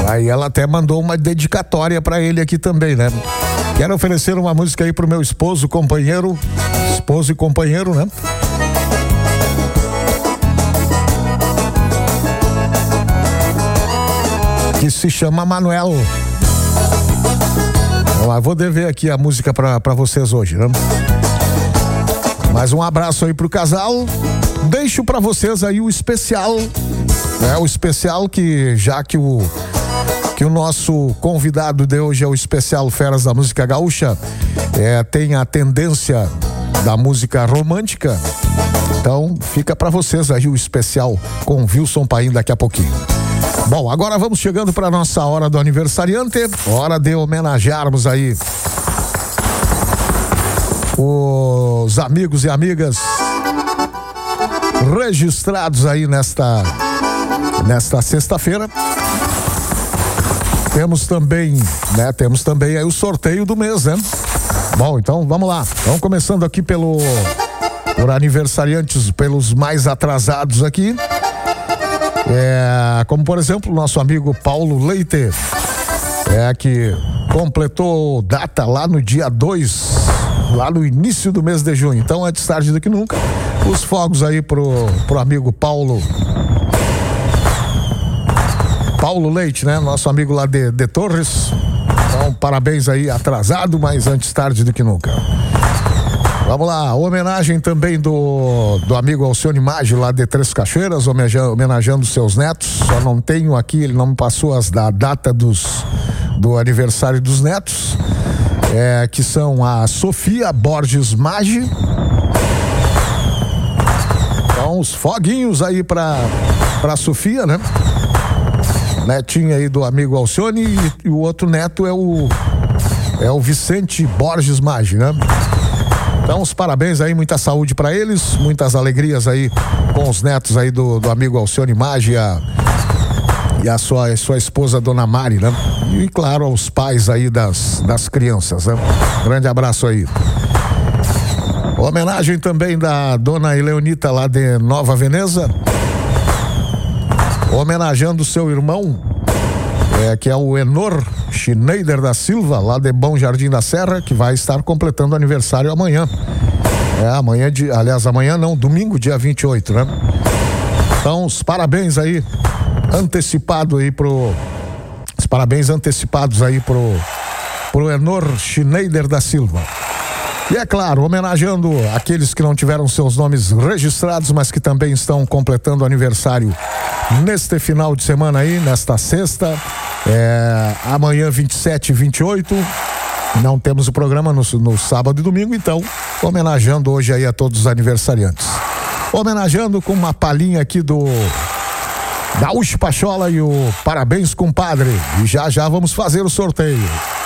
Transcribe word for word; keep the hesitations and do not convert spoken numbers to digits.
Aí ela até mandou uma dedicatória pra ele aqui também, né? Quero oferecer uma música aí pro meu esposo, companheiro, esposo e companheiro, né? Que se chama Manuel. Eu vou dever aqui a música pra, pra vocês hoje, né? Mais um abraço aí pro casal. Deixo pra vocês aí o especial, né? O especial que, já que o que o nosso convidado de hoje é o especial Feras da Música Gaúcha, é, tem a tendência da música romântica. Então fica pra vocês aí o especial com Wilson Paim daqui a pouquinho. Bom, agora vamos chegando para nossa hora do aniversariante, hora de homenagearmos aí os amigos e amigas registrados aí nesta nesta sexta-feira. Temos também, né, temos também aí o sorteio do mês, né? Bom, então vamos lá. Vamos começando aqui pelo por aniversariantes, pelos mais atrasados aqui. É, como por exemplo, nosso amigo Paulo Leite, é, que completou data lá no dia dois, lá no início do mês de junho. Então, antes tarde do que nunca, os fogos aí pro, pro amigo Paulo Paulo Leite, né? Nosso amigo lá de, de Torres. Então, parabéns aí, atrasado, mas antes tarde do que nunca. Vamos lá, homenagem também do, do amigo Alcione Maggio, lá de Três Cachoeiras, homenageando, homenageando seus netos. Só não tenho aqui, ele não me passou as, a data dos, do aniversário dos netos, é, que são a Sofia Borges Maggi. Então, os foguinhos aí pra, pra Sofia, né? Netinho aí do amigo Alcione, e, e o outro neto é o, é o Vicente Borges Maggi, né? Então, os parabéns aí, muita saúde para eles, muitas alegrias aí com os netos aí do, do amigo Alcione Maggi e a, e a sua, sua esposa, Dona Mari, né? E, claro, aos pais aí das, das crianças, né? Grande abraço aí. Homenagem também da Dona Eleonita lá de Nova Veneza, homenageando seu irmão, é, que é o Enor Schneider da Silva, lá de Bom Jardim da Serra, que vai estar completando aniversário amanhã. É, amanhã, de, aliás, amanhã não, domingo, dia vinte e oito, né? Então, os parabéns aí, antecipado aí pro... Os parabéns antecipados aí pro, pro Enor Schneider da Silva. E é claro, homenageando aqueles que não tiveram seus nomes registrados, mas que também estão completando aniversário neste final de semana aí, nesta sexta, é, amanhã vinte e sete e vinte e oito, não temos o programa no, no sábado e domingo, então homenageando hoje aí a todos os aniversariantes. Homenageando com uma palhinha aqui do Gaúcho Pachola e o Parabéns Compadre, e já já vamos fazer o sorteio.